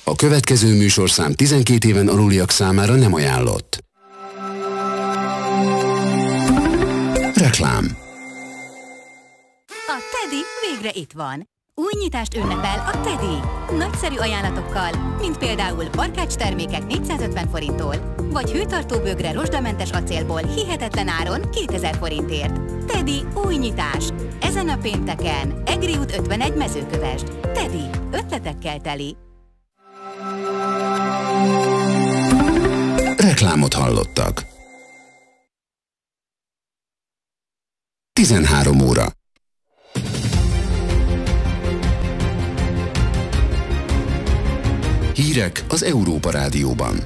A következő műsorszám 12 éven aluliak számára nem ajánlott. Reklám. A Teddy végre itt van. Új nyitást ünnepel a Teddy. Nagyszerű ajánlatokkal, mint például barkács termékek 450 forinttól, vagy hőtartó bögre rozsdamentes acélból hihetetlen áron 2000 forintért. Teddy új nyitás. Ezen a pénteken, Egri út 51 Mezőkövesd. Teddy, ötletekkel teli. Reklámot hallottak. 13 óra. Hírek az Európa Rádióban.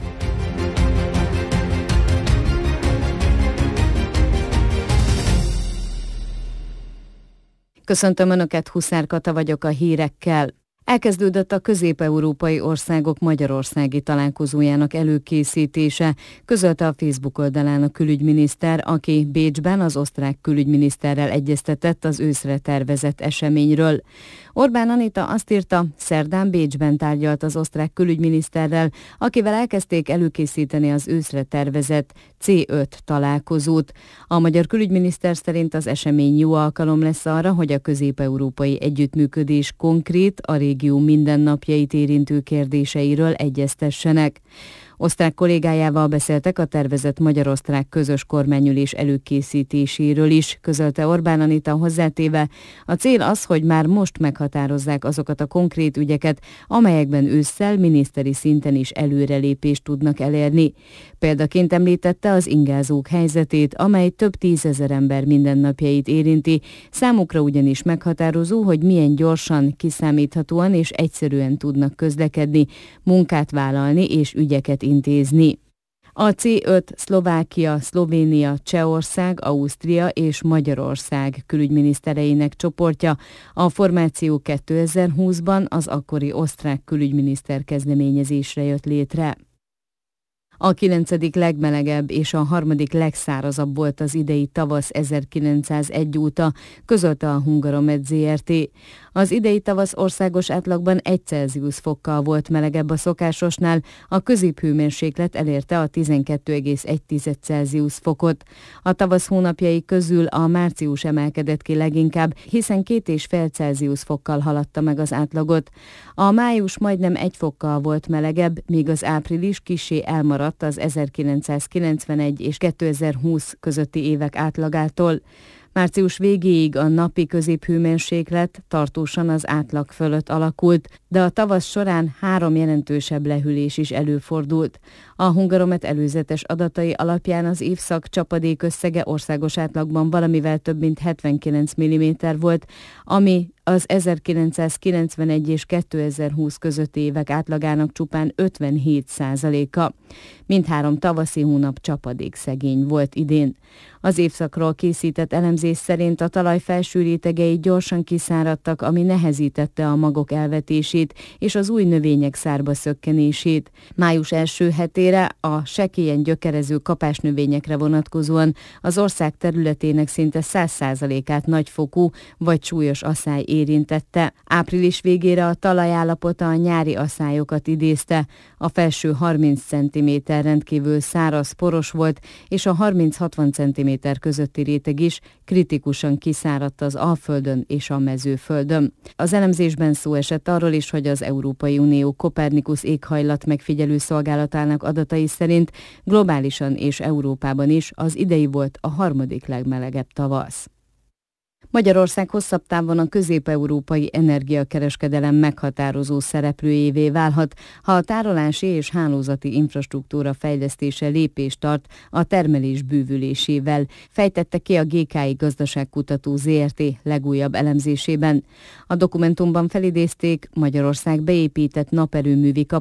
Köszöntöm Önöket, Huszár Kata vagyok a hírekkel. Elkezdődött a közép-európai országok magyarországi találkozójának előkészítése, közölte a Facebook oldalán a külügyminiszter, aki Bécsben az osztrák külügyminiszterrel egyeztetett az őszre tervezett eseményről. Orbán Anita azt írta, szerdán Bécsben tárgyalt az osztrák külügyminiszterrel, akivel elkezdték előkészíteni az őszre tervezett C5 találkozót. A magyar külügyminiszter szerint az esemény jó alkalom lesz arra, hogy a közép-európai együttműködés konkrét, a régió mindennapjait érintő kérdéseiről egyeztessenek. Osztrák kollégájával beszéltek a tervezett magyar-osztrák közös kormányülés előkészítéséről is, közölte Orbán Anita hozzátéve. A cél az, hogy már most meghatározzák azokat a konkrét ügyeket, amelyekben ősszel miniszteri szinten is előrelépést tudnak elérni. Példaként említette az ingázók helyzetét, amely több tízezer ember mindennapjait érinti, számukra ugyanis meghatározó, hogy milyen gyorsan, kiszámíthatóan és egyszerűen tudnak közlekedni, munkát vállalni és ügyeket intézni. A C5 Szlovákia, Szlovénia, Csehország, Ausztria és Magyarország külügyminisztereinek csoportja. A formáció 2020-ban az akkori osztrák külügyminiszter kezdeményezésre jött létre. A 9. legmelegebb és a 3. legszárazabb volt az idei tavasz 1901 óta, közölte a Hungaromed Zrt. Az idei tavasz országos átlagban 1 Celsius fokkal volt melegebb a szokásosnál, a középhőmérséklet elérte a 12,1 Celsius fokot. A tavasz hónapjai közül a március emelkedett ki leginkább, hiszen 2,5 Celsius fokkal haladta meg az átlagot. A május majdnem 1 fokkal volt melegebb, míg az április kissé elmaradt az 1991 és 2020 közötti évek átlagától. Március végéig a napi középhőmérséklet tartósan az átlag fölött alakult, de a tavasz során 3 jelentősebb lehűlés is előfordult. A Hungaromet előzetes adatai alapján az évszak csapadék összege országos átlagban valamivel több mint 79 mm volt, ami az 1991 és 2020 közötti évek átlagának csupán 57%-a. Mindhárom tavaszi hónap csapadékszegény volt idén. Az évszakról készített elemzés szerint a talaj felső rétegei gyorsan kiszáradtak, ami nehezítette a magok elvetését és az új növények szárba szökkenését. Május első hetére a sekélyen gyökerező kapásnövényekre vonatkozóan az ország területének szinte 100%-át nagyfokú vagy súlyos aszály érintette. Április végére a talajállapota a nyári aszályokat idézte. A felső 30 cm rendkívül száraz, poros volt, és a 30-60 cm közötti réteg is kritikusan kiszáradt az Alföldön és a Mezőföldön. Az elemzésben szó esett arról is, hogy az Európai Unió Copernicus éghajlat megfigyelő szolgálatának adatai szerint globálisan és Európában is az idei volt a 3. legmelegebb tavasz. Magyarország hosszabb távon a közép-európai energiakereskedelem meghatározó szereplőjévé válhat, ha a tárolási és hálózati infrastruktúra fejlesztése lépést tart a termelés bővülésével, fejtette ki a GKI Gazdaságkutató Zrt. Legújabb elemzésében. A dokumentumban felidézték, Magyarország beépített naperőművi